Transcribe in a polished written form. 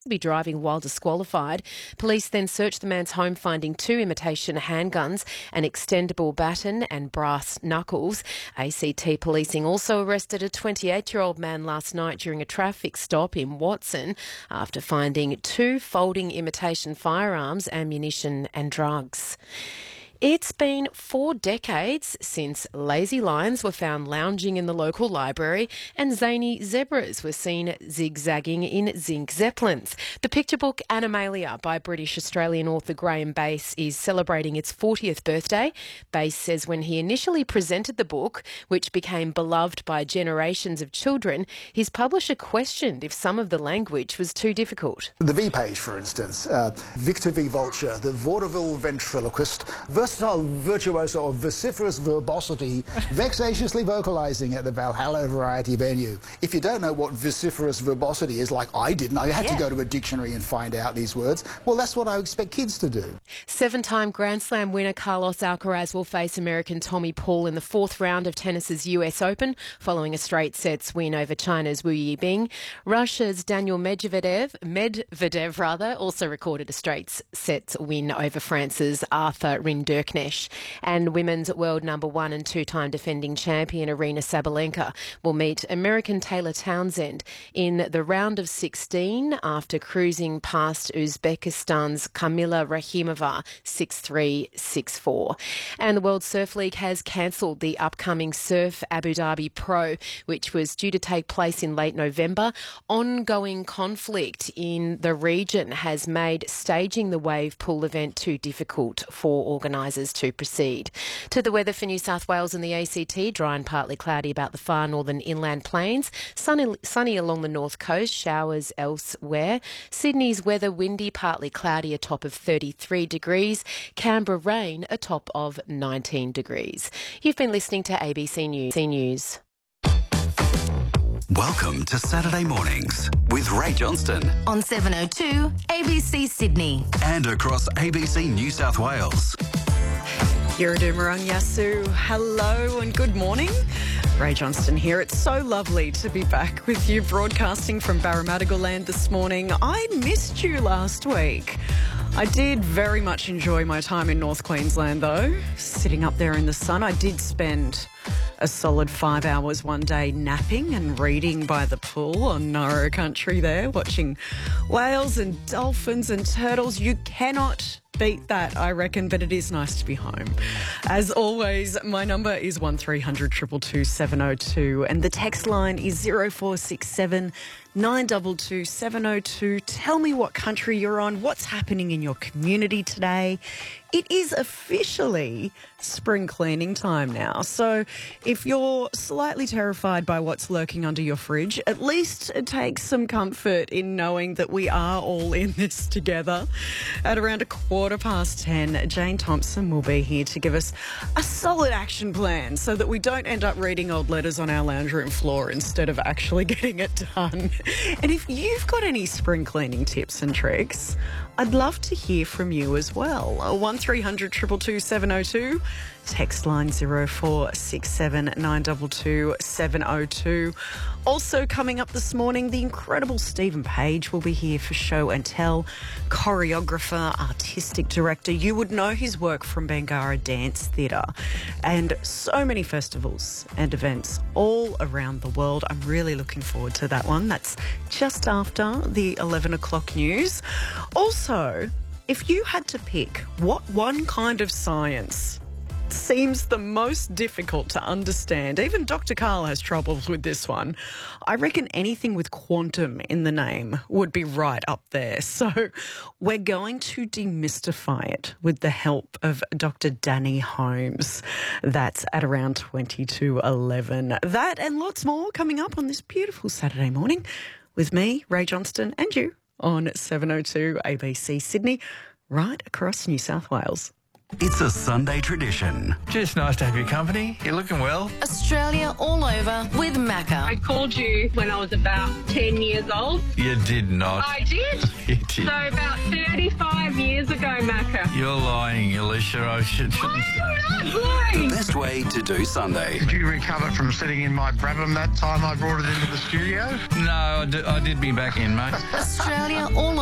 to be driving while disqualified. Police then searched the man's home, finding 2 imitation handguns, an extendable baton and brass knuckles. ACT policing also arrested a 28-year-old man last night during a traffic stop in Watson after finding 2 folding imitation firearms, ammunition and drugs. It's been 4 decades since lazy lions were found lounging in the local library and zany zebras were seen zigzagging in zinc zeppelins. The picture book Animalia by British-Australian author Graham Bass is celebrating its 40th birthday. Bass says when he initially presented the book, which became beloved by generations of children, his publisher questioned if some of the language was too difficult. The V page, for instance, Victor V. Vulture, the vaudeville ventriloquist, versatile virtuoso of vociferous verbosity, vexatiously vocalising at the Valhalla Variety Venue. If you don't know what vociferous verbosity is, like I didn't, I had to go to a dictionary and find out these words. Well, that's what I expect kids to do. 7-time Grand Slam winner Carlos Alcaraz will face American Tommy Paul in the 4th round of tennis's US Open, following a straight sets win over China's Wu Yibing. Russia's Daniel Medvedev also recorded a straight sets win over France's Arthur Rinderknecht. And women's world number 1 and 2-time defending champion Aryna Sabalenka will meet American Taylor Townsend in the round of 16 after cruising past Uzbekistan's Kamila Rahimova 6-3, 6-4. And the World Surf League has cancelled the upcoming Surf Abu Dhabi Pro, which was due to take place in late November. Ongoing conflict in the region has made staging the wave pool event too difficult for organisers to proceed. To the weather for New South Wales and the ACT, dry and partly cloudy about the far northern inland plains, sunny along the north coast, showers elsewhere. Sydney's weather windy, partly cloudy, a top of 33 degrees. Canberra rain, a top of 19 degrees. You've been listening to ABC News. Welcome to Saturday Mornings with Ray Johnston on 702 ABC Sydney and across ABC New South Wales. Yiridumarang Yasu, hello and good morning. Ray Johnston here. It's so lovely to be back with you broadcasting from Barramadigal Land this morning. I missed you last week. I did very much enjoy my time in North Queensland though, sitting up there in the sun. I did spend a solid 5 hours one day napping and reading by the pool on Narrow Country there, watching whales and dolphins and turtles. You cannot beat that, I reckon, but it is nice to be home. As always, my number is 1300 222 702 and the text line is 0467 922 702. Tell me what country you're on, what's happening in your community today. It is officially spring cleaning time now. So if you're slightly terrified by what's lurking under your fridge, at least take some comfort in knowing that we are all in this together. At around 10:15, Jane Thompson will be here to give us a solid action plan so that we don't end up reading old letters on our lounge room floor instead of actually getting it done. And if you've got any spring cleaning tips and tricks, I'd love to hear from you as well. 1300 222 702. Text line 0467 922 702. Also coming up this morning, the incredible Stephen Page will be here for Show and Tell. Choreographer, artistic director. You would know his work from Bangarra Dance Theatre and so many festivals and events all around the world. I'm really looking forward to that one. That's just after the 11 o'clock news. Also, if you had to pick what one kind of science seems the most difficult to understand, even Dr. Carl has troubles with this one, I reckon anything with quantum in the name would be right up there. So we're going to demystify it with the help of Dr. Danny Holmes. That's at around 22:11. That and lots more coming up on this beautiful Saturday morning with me, Ray Johnston, and you on 702 ABC Sydney, right across New South Wales. It's a Sunday tradition. Just nice to have your company. You're looking well. Australia all over with Macca. I called you when I was about 10 years old. You did not. I did. You did. So about 35 years ago, Macca. You're lying, Alicia. I shouldn't I'm say. not lying. The best way to do Sunday. Did you recover from sitting in my Brabham that time I brought it into the studio? No, I did be back in, mate. Australia all